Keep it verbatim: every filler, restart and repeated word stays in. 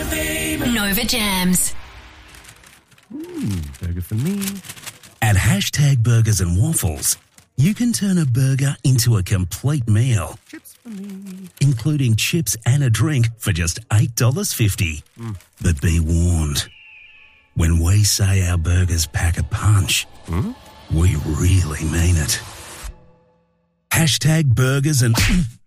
Nova Jams. Mm, burger for me. At Hashtag Burgers and Waffles, you can turn a burger into a complete meal, Chips for me. including chips and a drink for just eight dollars fifty. Mm. But be warned, when we say our burgers pack a punch, Mm? we really mean it. Hashtag Burgers and...